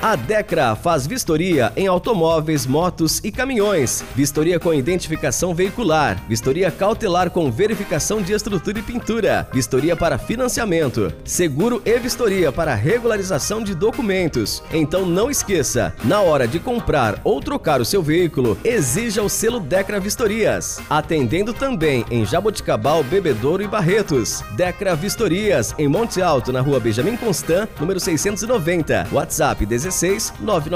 A Decra faz vistoria em automóveis, motos e caminhões. Vistoria com identificação veicular. Vistoria cautelar com verificação de estrutura e pintura. Vistoria para financiamento. Seguro e vistoria para regularização de documentos. Então não esqueça, na hora de comprar ou trocar o seu veículo, exija o selo Decra Vistorias. Atendendo também em Jaboticabal, Bebedouro e Barretos. Decra Vistorias, em Monte Alto, na rua Benjamin Constant, número 690. WhatsApp 16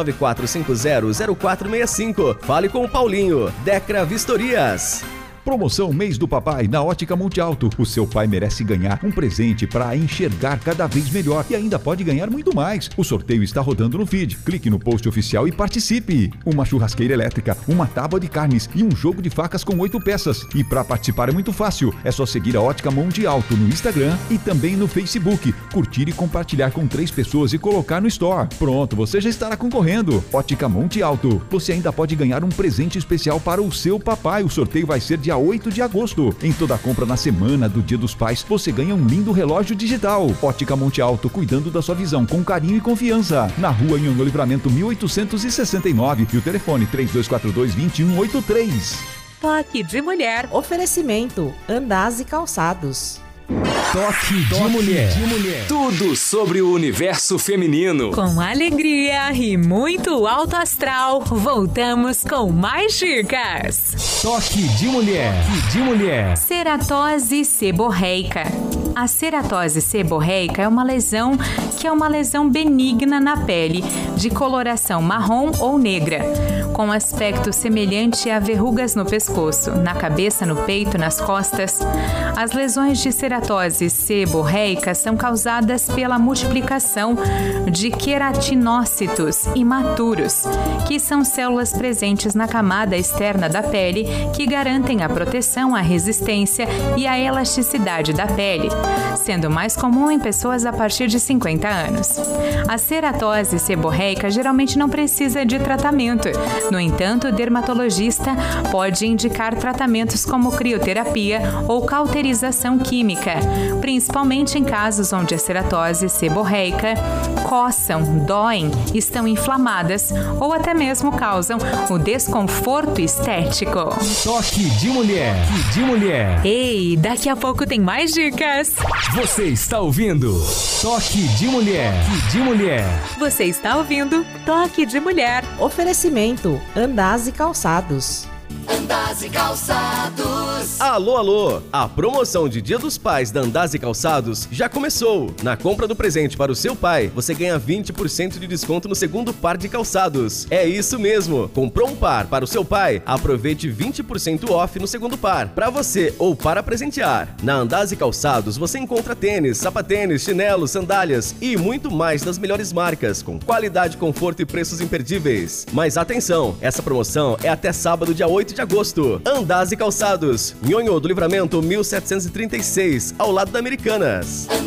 994500465. Fale com o Paulinho. Decra Vistorias. Promoção Mês do Papai na Ótica Monte Alto. O seu pai merece ganhar um presente para enxergar cada vez melhor e ainda pode ganhar muito mais. O sorteio está rodando no feed. Clique no post oficial e participe. Uma churrasqueira elétrica, uma tábua de carnes e um jogo de facas com 8 peças. E para participar é muito fácil. É só seguir a Ótica Monte Alto no Instagram e também no Facebook. Curtir e compartilhar com 3 pessoas e colocar no store. Pronto, você já estará concorrendo. Ótica Monte Alto. Você ainda pode ganhar um presente especial para o seu papai. O sorteio vai ser dia 8 de agosto. Em toda a compra na semana do Dia dos Pais, você ganha um lindo relógio digital. Ótica Monte Alto, cuidando da sua visão com carinho e confiança. Na rua Anhanguera Livramento 1869 e o telefone 3242-2183. Toque de Mulher. Oferecimento Andaz e Calçados. Toque de Mulher. Tudo sobre o universo feminino. Com alegria e muito alto astral, voltamos com mais dicas. Toque de Mulher. Ceratose seborreica. A ceratose seborreica é uma lesão benigna na pele, de coloração marrom ou negra, com aspecto semelhante a verrugas no pescoço, na cabeça, no peito, nas costas. As lesões de ceratose seborreica são causadas pela multiplicação de queratinócitos imaturos, que são células presentes na camada externa da pele que garantem a proteção, a resistência e a elasticidade da pele, sendo mais comum em pessoas a partir de 50 anos. A ceratose seborreica geralmente não precisa de tratamento. No entanto, o dermatologista pode indicar tratamentos como crioterapia ou cauterização química, principalmente em casos onde a ceratose seborreica coçam, doem, estão inflamadas ou até mesmo causam o desconforto estético. Toque de Mulher. Ei, daqui a pouco tem mais dicas. Você está ouvindo Toque de Mulher. Você está ouvindo Toque de Mulher. Oferecimento Andaz e Calçados. Andaz e Calçados. Alô, a promoção de Dia dos Pais da Andaz e Calçados já começou. Na compra do presente para o seu pai, você ganha 20% de desconto no segundo par de calçados. É isso mesmo, comprou um par para o seu pai, aproveite 20% off no segundo par, para você ou para presentear. Na Andaz e Calçados você encontra tênis, sapatênis, chinelos, sandálias e muito mais das melhores marcas, com qualidade, conforto e preços imperdíveis. Mas atenção, essa promoção é até sábado, dia 8 de agosto. Andaz e Calçados, Nhonhô do Livramento 1736, ao lado da Americanas.